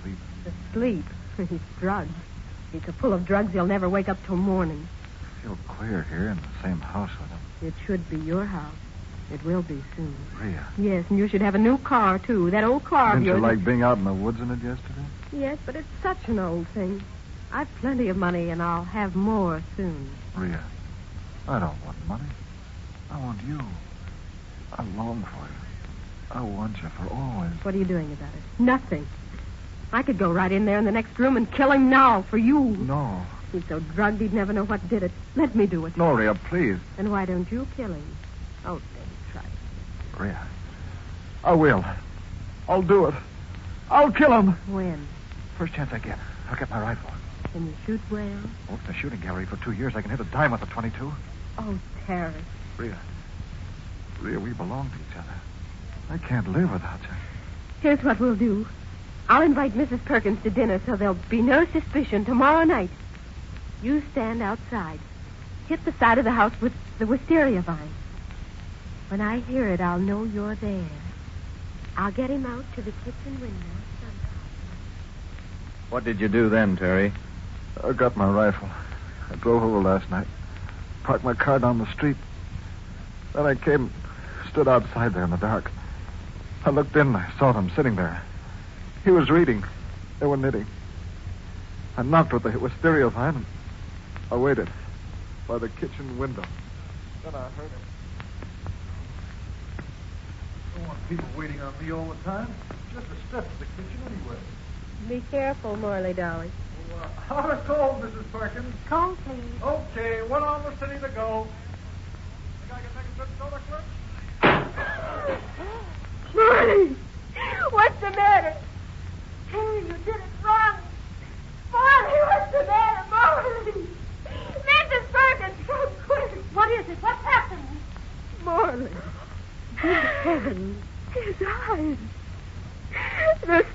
asleep. Asleep? He's drugged. He's so full of drugs he'll never wake up till morning. I feel queer here in the same house with him. It should be your house. It will be soon. Rhea. Yes, and you should have a new car, too. That old car of Didn't you yours. like being out in the woods in it yesterday? Yes, but it's such an old thing. I've plenty of money, and I'll have more soon. Rhea, I don't want money. I want you. I long for you. I want you for always. What are you doing about it? Nothing. I could go right in there in the next room and kill him now for you. No. He's so drugged he'd never know what did it. Let me do it. No, Rhea, please. And why don't you kill him? Oh, Dave, try it. Rhea, I will. I'll do it. I'll kill him. When? First chance I get. I'll get my rifle. Can you shoot well? Worked in a shooting gallery for 2 years. I can hit a dime with a .22. Oh, Terry. Rhea, we belong to each other. I can't live without you. Here's what we'll do. I'll invite Mrs. Perkins to dinner so there'll be no suspicion tomorrow night. You stand outside. Hit the side of the house with the wisteria vine. When I hear it, I'll know you're there. I'll get him out to the kitchen window sometime. What did you do then, Terry? I got my rifle. I drove over last night. Parked my car down the street. Then I came, stood outside there in the dark. I looked in and I saw them sitting there. He was reading. They were knitting. I knocked with the wisteria vine and I waited by the kitchen window. Then I heard him. I don't want people waiting on me all the time. Just a step to the kitchen anyway. Be careful, Morley, darling. Hot or cold, Mrs. Perkins? Cold, please. Okay, one on the city to go. Think I can make a good soda clerk? Morley! What's the matter? Terry, you did it wrong. Morley, what's the matter, Morley? Mrs. Perkins, come quick. What is it? What's happened? Morley. Good heavens. His eyes. They're